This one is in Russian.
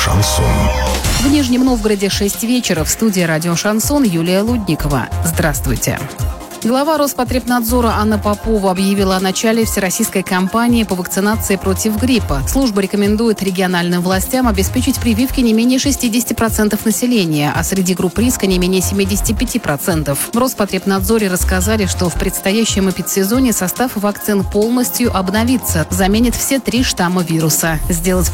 Шансон. В Нижнем Новгороде 6 вечера. В студии «Радио Шансон» Юлия Лудникова. Здравствуйте. Глава Роспотребнадзора Анна Попова объявила о начале всероссийской кампании по вакцинации против гриппа. Служба рекомендует региональным властям обеспечить прививки не менее 60% населения, а среди групп риска не менее 75%. В Роспотребнадзоре рассказали, что в предстоящем эпидсезоне состав вакцин полностью обновится, заменит все 3 штамма вируса. Сделать